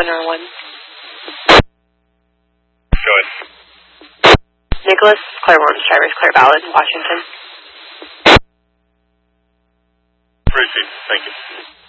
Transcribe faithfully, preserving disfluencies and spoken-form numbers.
or one. Go ahead. Nicholas, Claire Worms, Drivers, Claire Ballard, Washington. Proceed. Thank you.